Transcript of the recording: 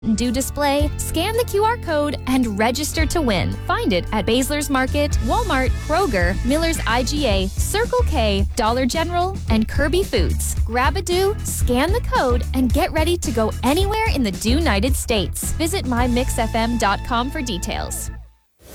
Do display, scan the QR code, and register to win. Find it at Basler's Market, Walmart, Kroger, Miller's IGA, Circle K, Dollar General, and Kirby Foods. Grab a Do, scan the code, and get ready to go anywhere in the United States. Visit mymixfm.com for details.